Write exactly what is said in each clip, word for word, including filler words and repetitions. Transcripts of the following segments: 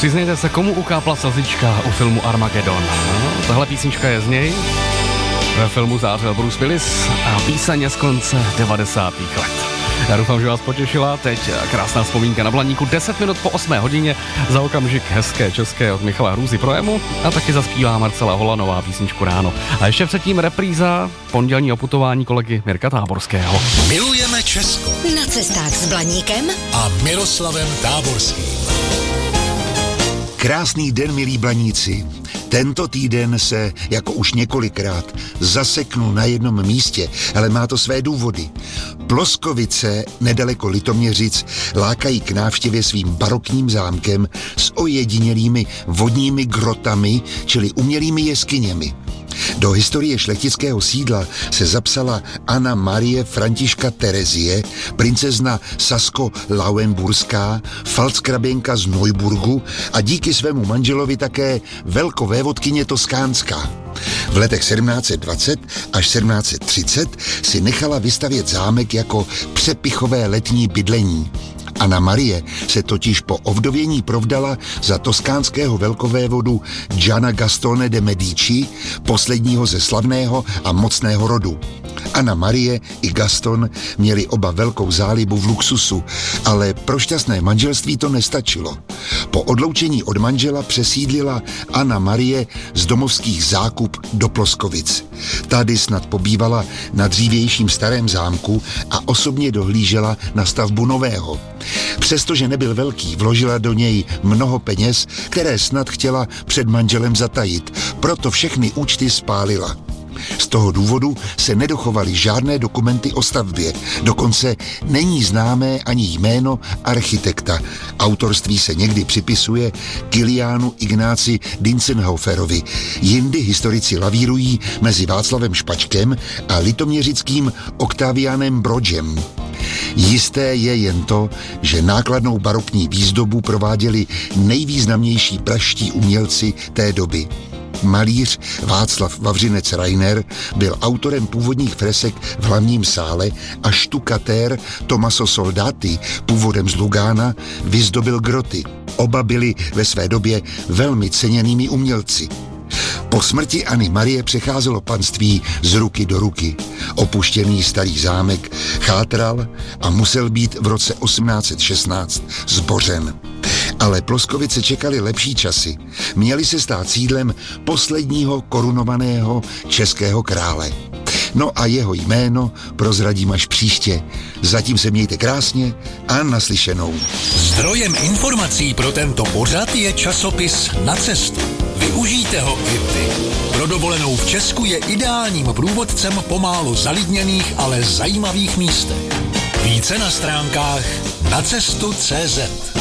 Přiznejte se, komu ukápla slzička u filmu Armageddon. No, tahle písnička je z něj. Ve filmu zářil Bruce Willis a píseň je z konce devadesátých let. Já doufám, že vás potěšila. Teď krásná vzpomínka na Blaníku. deset minut po osmé hodině, za okamžik hezké české od Michala Hrůzy pro Emu a taky zaspívá Marcela Holanová písničku Ráno. A ještě předtím repríza pondělního putování kolegy Mirka Táborského. Milujeme Česko. Na cestách s Blaníkem a Miroslavem Táborským. Krásný den, milí Blaníci. Tento týden se, jako už několikrát, zaseknu na jednom místě, ale má to své důvody. Ploskovice, nedaleko Litoměřic, lákají k návštěvě svým barokním zámkem s ojedinělými vodními grotami, čili umělými jeskyněmi. Do historie šlechtického sídla se zapsala Anna Marie Františka Terezie, princezna Sasko-Lauenburská, falckraběnka z Neuburgu a díky svému manželovi také velkovévodkyně Toskánská. V letech sedmnáct set dvacet až sedmnáct set třicet si nechala vystavět zámek jako přepichové letní bydlení. Anna Marie se totiž po ovdovění provdala za toskánského velkovévodu Gianna Gastone de Medici, posledního ze slavného a mocného rodu. Anna Marie i Gaston měli oba velkou zálibu v luxusu, ale pro šťastné manželství to nestačilo. Po odloučení od manžela přesídlila Anna Marie z domovských Zákup do Ploskovic. Tady snad pobývala na dřívějším starém zámku a osobně dohlížela na stavbu nového. Přestože nebyl velký, vložila do něj mnoho peněz, které snad chtěla před manželem zatajit, proto všechny účty spálila. Z toho důvodu se nedochovaly žádné dokumenty o stavbě, dokonce není známé ani jméno architekta. Autorství se někdy připisuje Kiliánu Ignáci Dientzenhoferovi. Jindy historici lavírují mezi Václavem Špačkem a litoměřickým Oktavianem Brodžem. Jisté je jen to, že nákladnou barokní výzdobu prováděli nejvýznamnější pražští umělci té doby. Malíř Václav Vavřinec-Reiner byl autorem původních fresek v hlavním sále a štukatér Tommaso Soldati, původem z Lugána, vyzdobil groty. Oba byli ve své době velmi ceněnými umělci. Po smrti Anny Marie přecházelo panství z ruky do ruky. Opuštěný starý zámek chátral a musel být v roce osmnáct set šestnáct zbořen. Ale Ploskovice čekali lepší časy. Měli se stát sídlem posledního korunovaného českého krále. No a jeho jméno prozradím až příště. Zatím se mějte krásně a naslyšenou. Zdrojem informací pro tento pořad je časopis Na cestu. Využijte ho i vy. Pro dovolenou v Česku je ideálním průvodcem po málo zalidněných, ale zajímavých místech. Více na stránkách nacestu tečka cé zet.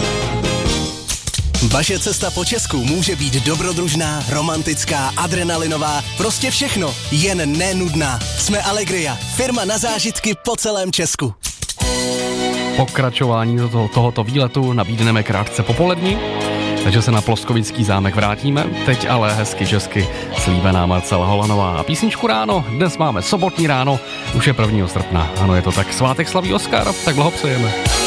Vaše cesta po Česku může být dobrodružná, romantická, adrenalinová, prostě všechno, jen nenudná. Jsme Allegria, firma na zážitky po celém Česku. Pokračování toho, tohoto výletu nabídneme krátce popolední, takže se na Ploskovický zámek vrátíme. Teď ale hezky česky slíbená Marcela Holanová a písničku Ráno. Dnes máme sobotní ráno, už je prvního srpna. Ano, je to tak, svátek slaví Oskar, tak blahopřejeme.